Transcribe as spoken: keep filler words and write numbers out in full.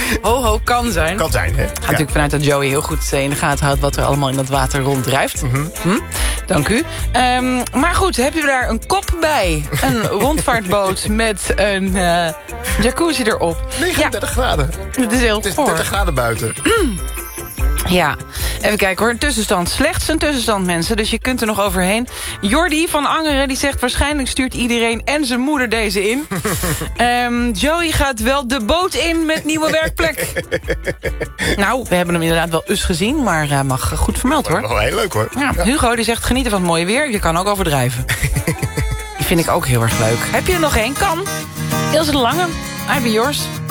Ho, ho, kan zijn. Kan zijn, hè? Gaat natuurlijk vanuit dat Joey heel goed in de gaten houdt... wat er allemaal in dat water ronddrijft. Mm-hmm. Hm? Dank u. Um, maar goed, heb je daar een kop bij? Een rondvaartboot met een uh, jacuzzi erop. negenendertig ja. graden. Het is heel Het is goor. dertig graden buiten. Ja, even kijken hoor. Een tussenstand. Slechts een tussenstand, mensen. Dus je kunt er nog overheen. Jordi van Angeren die zegt... waarschijnlijk stuurt iedereen en zijn moeder deze in. um, Joey gaat wel de boot in met nieuwe werkplek. Nou, we hebben hem inderdaad wel eens gezien... maar uh, mag goed vermeld hoor. Wel heel leuk hoor. Ja, Hugo die zegt genieten van het mooie weer. Je kan ook overdrijven. Die vind ik ook heel erg leuk. Heb je er nog één? Kan. Ilse de Lange. I be yours.